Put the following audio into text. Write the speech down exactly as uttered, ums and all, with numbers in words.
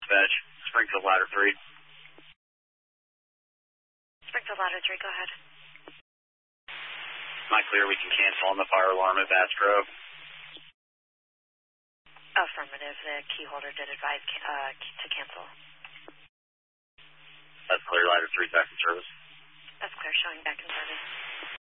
Dispatch, Springfield Ladder three. Springfield Ladder three, go ahead. Not clear, we can cancel on the fire alarm at Bass Grove. Affirmative, the key holder did advise uh, to cancel. That's clear, Ladder three back in service. That's clear, showing back in service.